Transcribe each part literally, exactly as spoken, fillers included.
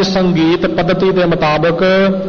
ਸੰਗੀਤ ਪੱਧਤੀ ਦੇ ਮੁਤਾਬਕ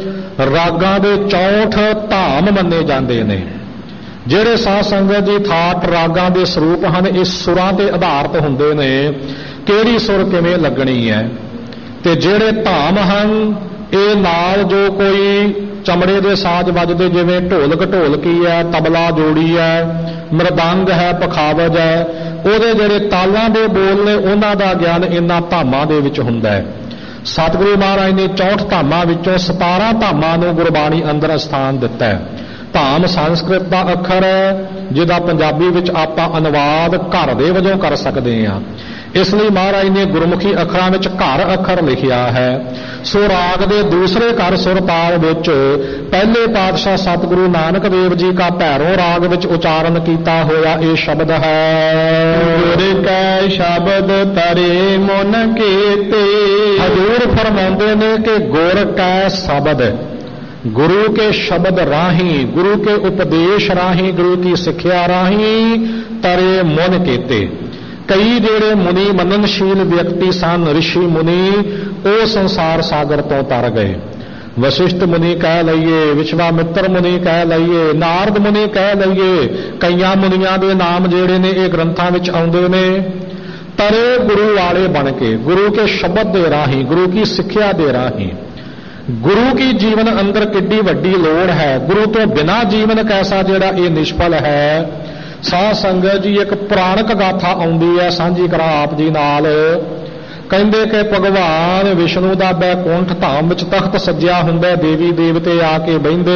ਰਾਗਾਂ ਦੇ ਚੌਂਹਠ ਧਾਮ ਮੰਨੇ ਜਾਂਦੇ ਨੇ। ਜਿਹੜੇ ਸਾਧ ਸੰਗਤ ਜੀ ਠਾਠ ਰਾਗਾਂ ਦੇ ਸਰੂਪ ਹਨ, ਇਹ ਸੁਰਾਂ ਤੇ ਆਧਾਰਿਤ ਹੁੰਦੇ ਨੇ, ਕਿਹੜੀ ਸੁਰ ਕਿਵੇਂ ਲੱਗਣੀ ਹੈ। ਤੇ ਜਿਹੜੇ ਧਾਮ ਹਨ ਇਹ ਨਾਲ ਜੋ ਕੋਈ ਚਮੜੇ ਦੇ ਸਾਜ਼ ਵੱਜਦੇ, ਜਿਵੇਂ ਢੋਲਕ ਢੋਲਕੀ ਹੈ, ਤਬਲਾ ਜੋੜੀ ਹੈ, ਮਰਦੰਗ ਹੈ, ਪਖਾਵਜ ਹੈ, ਉਹਦੇ ਜਿਹੜੇ ਤਾਲਾਂ ਦੇ ਬੋਲ ਨੇ ਉਹਨਾਂ ਦਾ ਗਿਆਨ ਇਹਨਾਂ ਧਾਮਾਂ ਦੇ ਵਿੱਚ ਹੁੰਦਾ ਹੈ। ਸਤਿਗੁਰੂ ਮਹਾਰਾਜ ਨੇ ਚੌਂਹਠ ਧਾਮਾਂ ਵਿੱਚੋਂ ਸਤਾਰਾਂ ਧਾਮਾਂ ਨੂੰ ਗੁਰਬਾਣੀ ਅੰਦਰ ਸਥਾਨ ਦਿੱਤਾ ਹੈ। ਧਾਮ ਸੰਸਕ੍ਰਿਤ ਦਾ ਅੱਖਰ ਹੈ ਜਿਹਦਾ ਪੰਜਾਬੀ ਵਿੱਚ ਆਪਾਂ ਅਨੁਵਾਦ ਘਰ ਦੇ ਵਜੋਂ ਕਰ ਸਕਦੇ ਹਾਂ। ਇਸ ਲਈ ਮਹਾਰਾਜ ਨੇ ਗੁਰਮੁਖੀ ਅੱਖਰਾਂ ਵਿੱਚ ਘਰ ਅੱਖਰ ਲਿਖਿਆ ਹੈ। ਸੋ ਰਾਗ ਦੇ ਦੂਸਰੇ ਘਰ ਸੁਰਤਾਲ ਵਿੱਚ ਪਹਿਲੇ ਪਾਤਸ਼ਾਹ ਸਤਿਗੁਰੂ ਨਾਨਕ ਦੇਵ ਜੀ ਦਾ ਭੈਰੋਂ ਰਾਗ ਵਿੱਚ ਉਚਾਰਨ ਕੀਤਾ ਹੋਇਆ ਇਹ ਸ਼ਬਦ ਹੈ, ਗੁਰ ਕੈ ਸ਼ਬਦ ਤਰੇ ਮਨ ਕੀਤੇ। ਹਜ਼ੂਰ ਫਰਮਾਉਂਦੇ ਨੇ ਕਿ ਗੁਰ ਕੈ ਸ਼ਬਦ, ਗੁਰੂ ਕੇ ਸ਼ਬਦ ਰਾਹੀਂ, ਗੁਰੂ ਕੇ ਉਪਦੇਸ਼ ਰਾਹੀਂ, ਗੁਰੂ ਦੀ ਸਿੱਖਿਆ ਰਾਹੀਂ ਤਰੇ ਮਨ ਕੀਤੇ। ਕਈ ਜਿਹੜੇ ਮੁਨੀ ਮੰਨਣਸ਼ੀਲ ਵਿਅਕਤੀ ਸਨ, ਰਿਸ਼ੀ ਮੁਨੀ, ਉਹ ਸੰਸਾਰ ਸਾਗਰ ਤੋਂ ਤਰ ਗਏ। ਵਸ਼ਿਸ਼ਟ ਮੁਨੀ ਕਹਿ ਲਈਏ, ਵਿਸ਼ਵਾਮਿੱਤਰ ਮੁਨੀ ਕਹਿ ਲਈਏ, ਨਾਰਦ ਮੁਨੀ ਕਹਿ ਲਈਏ, ਕਈਆਂ ਮੁਨੀਆਂ ਦੇ ਨਾਮ ਜਿਹੜੇ ਨੇ ਇਹ ਗ੍ਰੰਥਾਂ ਵਿੱਚ ਆਉਂਦੇ ਨੇ। ਤਰੇ ਗੁਰੂ ਵਾਲੇ ਬਣ ਕੇ, ਗੁਰੂ ਕੇ ਸ਼ਬਦ ਦੇ ਰਾਹੀਂ, ਗੁਰੂ ਕੀ ਸਿੱਖਿਆ ਦੇ ਰਾਹੀਂ। ਗੁਰੂ ਕੀ ਜੀਵਨ ਅੰਦਰ ਕਿੱਡੀ ਵੱਡੀ ਲੋੜ ਹੈ। ਗੁਰੂ ਤੋਂ ਬਿਨਾਂ ਜੀਵਨ ਕੈਸਾ ਜਿਹੜਾ ਇਹ ਨਿਸ਼ਫਲ ਹੈ। ਸਾਧ ਸੰਗਤ ਜੀ ਇੱਕ ਪੁਰਾਣਕ ਗਾਥਾ ਆਉਂਦੀ ਹੈ, ਸਾਂਝੀ ਕਰਾਂ ਆਪ ਜੀ ਨਾਲ। ਕਹਿੰਦੇ ਕਿ ਭਗਵਾਨ ਵਿਸ਼ਨੂੰ ਦਾ ਬੈਕੁੰਠ ਧਾਮ ਵਿੱਚ ਤਖਤ ਸੱਜਿਆ ਹੁੰਦਾ, ਦੇਵੀ ਦੇਵਤੇ ਆ ਕੇ ਬਹਿੰਦੇ।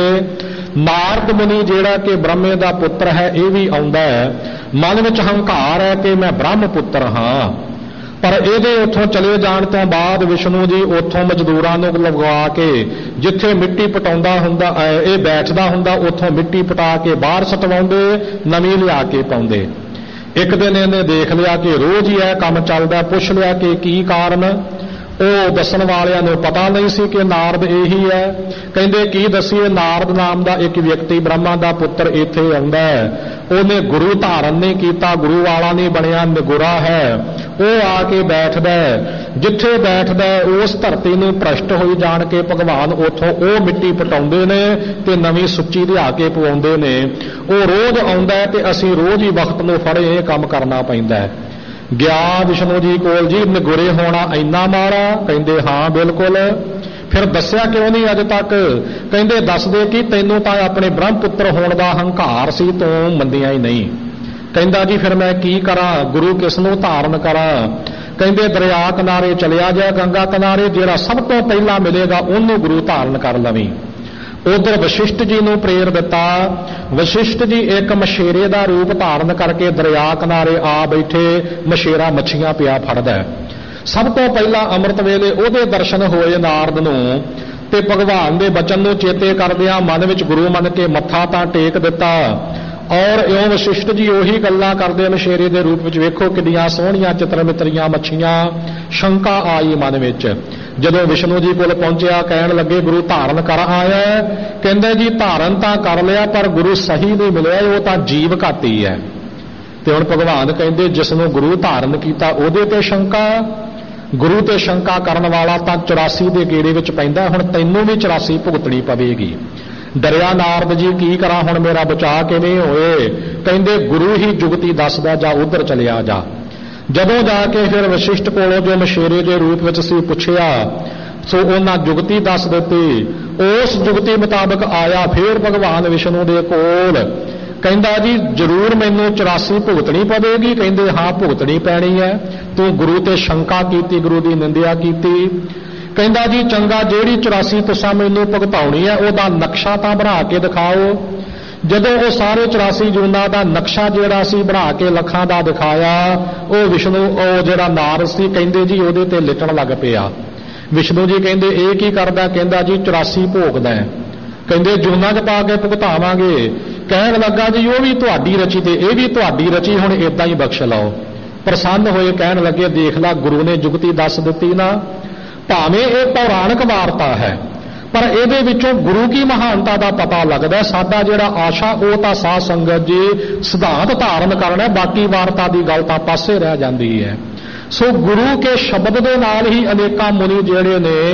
ਨਾਰਦ ਮੁਨੀ ਜਿਹੜਾ ਕਿ ਬ੍ਰਹਮੇ ਦਾ ਪੁੱਤਰ ਹੈ ਇਹ ਵੀ ਆਉਂਦਾ ਹੈ। ਮਨ ਵਿੱਚ ਹੰਕਾਰ ਹੈ ਕਿ ਮੈਂ ਬ੍ਰਹਮ ਪੁੱਤਰ ਹਾਂ। ਪਰ ਇਹਦੇ ਉੱਥੋਂ ਚਲੇ ਜਾਣ ਤੋਂ ਬਾਅਦ ਵਿਸ਼ਨੂੰ ਜੀ ਉੱਥੋਂ ਮਜ਼ਦੂਰਾਂ ਨੂੰ ਲਗਵਾ ਕੇ ਜਿੱਥੇ ਮਿੱਟੀ ਪਟਾਉਂਦਾ ਹੁੰਦਾ, ਇਹ ਬੈਠਦਾ ਹੁੰਦਾ, ਉੱਥੋਂ ਮਿੱਟੀ ਪਟਾ ਕੇ ਬਾਹਰ ਸਟਵਾਉਂਦੇ, ਨਵੀਂ ਲਿਆ ਕੇ ਪਾਉਂਦੇ। ਇੱਕ ਦਿਨ ਇਹਨੇ ਦੇਖ ਲਿਆ ਕਿ ਰੋਜ਼ ਹੀ ਇਹ ਕੰਮ ਚੱਲਦਾ, ਪੁੱਛ ਲਿਆ ਕਿ ਕੀ ਕਾਰਨ। ਉਹ ਦੱਸਣ ਵਾਲਿਆਂ ਨੂੰ ਪਤਾ ਨਹੀਂ ਸੀ ਕਿ ਨਾਰਦ ਇਹੀ ਹੈ। ਕਹਿੰਦੇ ਕੀ ਦੱਸੀਏ, ਨਾਰਦ ਨਾਮ ਦਾ ਇੱਕ ਵਿਅਕਤੀ ਬ੍ਰਹਮਾ ਦਾ ਪੁੱਤਰ ਇੱਥੇ ਆਉਂਦਾ ਹੈ। ਉਹਨੇ ਗੁਰੂ ਧਾਰਨ ਨਹੀਂ ਕੀਤਾ, ਗੁਰੂ ਵਾਲਾ ਨਹੀਂ ਬਣਿਆ, ਨਿਗੁਰਾ ਹੈ। ਉਹ ਆ ਕੇ ਬੈਠਦਾ, ਜਿੱਥੇ ਬੈਠਦਾ ਉਸ ਧਰਤੀ ਨੂੰ ਭ੍ਰਸ਼ਟ ਹੋਈ ਜਾਣ ਕੇ ਭਗਵਾਨ ਉੱਥੋਂ ਉਹ ਮਿੱਟੀ ਪਟਾਉਂਦੇ ਨੇ ਤੇ ਨਵੀਂ ਸੁੱਚੀ ਲਿਆ ਕੇ ਪਵਾਉਂਦੇ ਨੇ। ਉਹ ਰੋਜ਼ ਆਉਂਦਾ ਤੇ ਅਸੀਂ ਰੋਜ਼ ਹੀ ਵਕਤ ਨੂੰ ਫੜੇ ਇਹ ਕੰਮ ਕਰਨਾ ਪੈਂਦਾ ਹੈ। ਗਿਆ ਵਿਸ਼ਨੂੰ ਜੀ ਕੋਲ, ਜੀ ਨਿਗੁਰੇ ਹੋਣਾ ਇੰਨਾ ਮਾੜਾ? ਕਹਿੰਦੇ ਹਾਂ ਬਿਲਕੁਲ। ਫਿਰ ਦੱਸਿਆ ਕਿਉਂ ਨਹੀਂ ਅਜੇ ਤੱਕ? ਕਹਿੰਦੇ ਦੱਸਦੇ ਕਿ ਤੈਨੂੰ ਤਾਂ ਆਪਣੇ ਬ੍ਰਹਮ ਪੁੱਤਰ ਹੋਣ ਦਾ ਹੰਕਾਰ ਸੀ, ਤੂੰ ਮੰਨਿਆ ਹੀ ਨਹੀਂ। ਕਹਿੰਦਾ ਜੀ ਫਿਰ ਮੈਂ ਕੀ ਕਰਾਂ, ਗੁਰੂ ਕਿਸ ਨੂੰ ਧਾਰਨ ਕਰਾਂ? ਕਹਿੰਦੇ ਦਰਿਆ ਕਿਨਾਰੇ ਚਲਿਆ ਜਾ, ਗੰਗਾ ਕਿਨਾਰੇ, ਜਿਹੜਾ ਸਭ ਤੋਂ ਪਹਿਲਾਂ ਮਿਲੇਗਾ ਉਹਨੂੰ ਗੁਰੂ ਧਾਰਨ ਕਰ ਲਵੀਂ। ਉਧਰ ਵਸ਼ਿਸ਼ਟ ਜੀ ਨੂੰ ਪ੍ਰੇਰ ਦਿੱਤਾ। ਵਸ਼ਿਸ਼ਟ ਜੀ ਇੱਕ ਮਛੇਰੇ ਦਾ ਰੂਪ ਧਾਰਨ ਕਰਕੇ ਦਰਿਆ ਕਿਨਾਰੇ ਆ ਬੈਠੇ। ਮਛੇਰਾ ਮੱਛੀਆਂ ਪਿਆ ਫੜਦਾ। ਸਭ ਤੋਂ ਪਹਿਲਾਂ ਅੰਮ੍ਰਿਤ ਵੇਲੇ ਉਹਦੇ ਦਰਸ਼ਨ ਹੋਏ ਨਾਰਦ ਨੂੰ, ਤੇ ਭਗਵਾਨ ਦੇ ਬਚਨ ਨੂੰ ਚੇਤੇ ਕਰਦਿਆਂ ਮਨ ਵਿੱਚ ਗੁਰੂ ਮੰਨ ਕੇ ਮੱਥਾ ਤਾਂ ਟੇਕ ਦਿੱਤਾ। ਔਰ ਇਉਂ ਵਸ਼ਿਸ਼ਟ ਜੀ ਉਹੀ ਗੱਲਾਂ ਕਰਦੇ ਮਛੇਰੇ ਦੇ ਰੂਪ ਵਿੱਚ, ਵੇਖੋ ਕਿੰਨੀਆਂ ਸੋਹਣੀਆਂ ਚਿੱਤਰ-ਮਿੱਤਰੀਆਂ ਮੱਛੀਆਂ। ਸ਼ੰਕਾ ਆਈ ਮਨ ਵਿੱਚ। ਜਦੋਂ ਵਿਸ਼ਨੂੰ ਜੀ ਕੋਲ ਪਹੁੰਚਿਆ, ਕਹਿਣ ਲੱਗੇ ਗੁਰੂ ਧਾਰਨ ਕਰ ਆਇਆ? ਕਹਿੰਦੇ ਜੀ ਧਾਰਨ ਤਾਂ ਕਰ ਲਿਆ, ਪਰ ਗੁਰੂ ਸਹੀ ਨਹੀਂ ਮਿਲਿਆ, ਉਹ ਤਾਂ ਜੀਵ ਘਾਤੀ ਹੈ। ਤੇ ਹੁਣ ਭਗਵਾਨ ਕਹਿੰਦੇ ਜਿਸ ਨੂੰ ਗੁਰੂ ਧਾਰਨ ਕੀਤਾ ਉਹਦੇ ਤੇ ਸ਼ੰਕਾ? ਗੁਰੂ ਤੇ ਸ਼ੰਕਾ ਕਰਨ ਵਾਲਾ ਤਾਂ ਚੁਰਾਸੀ ਦੇ ਗੇੜੇ ਵਿੱਚ ਪੈਂਦਾ। ਹੁਣ ਤੈਨੂੰ ਵੀ ਚੁਰਾਸੀ ਭੁਗਤਣੀ ਪਵੇਗੀ। ਡਰਿਆ ਨਾਰਦ ਜੀ, ਕੀ ਕਰਾਂ ਹੁਣ, ਮੇਰਾ ਬਚਾਅ ਕਿਵੇਂ ਹੋਏ? ਕਹਿੰਦੇ ਗੁਰੂ ਹੀ ਜੁਗਤੀ ਦੱਸਦਾ, ਜਾ ਉਧਰ ਚਲਿਆ ਜਾ। ਜਦੋਂ ਜਾ ਕੇ ਫਿਰ ਵਸ਼ਿਸ਼ਟ ਕੋਲੋਂ ਜੋ ਮਛੇਰੇ ਦੇ ਰੂਪ ਵਿੱਚ ਸੀ ਪੁੱਛਿਆ, ਸੋ ਉਹਨਾਂ ਜੁਗਤੀ ਦੱਸ ਦਿੱਤੀ। ਉਸ ਜੁਗਤੀ ਮੁਤਾਬਕ ਆਇਆ ਫਿਰ ਭਗਵਾਨ ਵਿਸ਼ਨੂੰ ਦੇ ਕੋਲ। ਕਹਿੰਦਾ ਜੀ ਜ਼ਰੂਰ ਮੈਨੂੰ ਚੁਰਾਸੀ ਭੁਗਤਣੀ ਪਵੇਗੀ? ਕਹਿੰਦੇ ਹਾਂ ਭੁਗਤਣੀ ਪੈਣੀ ਹੈ। ਤੂੰ ਗੁਰੂ ਤੇ ਸ਼ੰਕਾ ਕੀਤੀ, ਗੁਰੂ ਦੀ ਨਿੰਦਿਆ ਕੀਤੀ। ਕਹਿੰਦਾ ਜੀ ਚੰਗਾ, ਜਿਹੜੀ ਚੁਰਾਸੀ ਤੁਸਾਂ ਮੈਨੂੰ ਭੁਗਤਾਉਣੀ ਹੈ ਉਹਦਾ ਨਕਸ਼ਾ ਤਾਂ ਬਣਾ ਕੇ ਦਿਖਾਓ। ਜਦੋਂ ਉਹ ਸਾਰੇ ਚੁਰਾਸੀ ਜੂਨਾਂ ਦਾ ਨਕਸ਼ਾ ਜਿਹੜਾ ਸੀ ਬਣਾ ਕੇ ਲੱਖਾਂ ਦਾ ਦਿਖਾਇਆ, ਉਹ ਵਿਸ਼ਨੂੰ, ਉਹ ਜਿਹੜਾ ਨਾਰਦ ਸੀ, ਕਹਿੰਦੇ ਜੀ ਉਹਦੇ ਤੇ ਲਿਟਣ ਲੱਗ ਪਿਆ। ਵਿਸ਼ਨੂੰ ਜੀ ਕਹਿੰਦੇ ਇਹ ਕੀ ਕਰਦਾ? ਕਹਿੰਦਾ ਜੀ ਚੁਰਾਸੀ ਭੋਗਦਾ। ਕਹਿੰਦੇ ਜੂਨਾਂ 'ਚ ਪਾ ਕੇ ਭੁਗਤਾਵਾਂਗੇ। ਕਹਿਣ ਲੱਗਾ ਜੀ ਉਹ ਵੀ ਤੁਹਾਡੀ ਰਚੀ ਤੇ ਇਹ ਵੀ ਤੁਹਾਡੀ ਰਚੀ, ਹੁਣ ਏਦਾਂ ਹੀ ਬਖਸ਼ ਲਓ। ਪ੍ਰਸੰਨ ਹੋਏ, ਕਹਿਣ ਲੱਗੇ ਦੇਖ ਲਾ ਗੁਰੂ ਨੇ ਜੁਗਤੀ ਦੱਸ ਦਿੱਤੀ ਨਾ। ਭਾਵੇਂ ਇਹ ਪੌਰਾਣਿਕ ਵਾਰਤਾ ਹੈ ਪਰ ਇਹਦੇ ਵਿੱਚੋਂ ਗੁਰੂ ਕੀ ਮਹਾਨਤਾ ਦਾ ਪਤਾ ਲੱਗਦਾ। ਸਾਡਾ ਜਿਹੜਾ ਆਸ਼ਾ ਉਹ ਤਾਂ ਸਾਧ ਸੰਗਤ ਜੀ ਸਿਧਾਂਤ ਧਾਰਨ ਕਰਨਾ, ਬਾਕੀ ਵਾਰਤਾ ਦੀ ਗੱਲ ਤਾਂ ਪਾਸੇ ਰਹਿ ਜਾਂਦੀ ਹੈ। ਸੋ ਗੁਰੂ ਕੇ ਸ਼ਬਦ ਦੇ ਨਾਲ ਹੀ ਅਨੇਕਾਂ ਮੁਨੀ ਜਿਹੜੇ ਨੇ